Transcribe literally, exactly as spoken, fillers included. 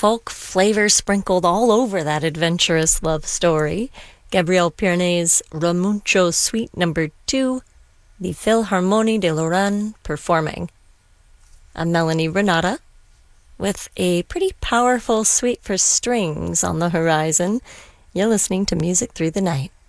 folk flavor sprinkled all over that adventurous love story. Gabriel Piernet's Ramuncho Suite Number two, the Philharmonie de Lorraine performing. I'm Melanie Renata, with a pretty powerful suite for strings on the horizon. You're listening to Music Through the Night.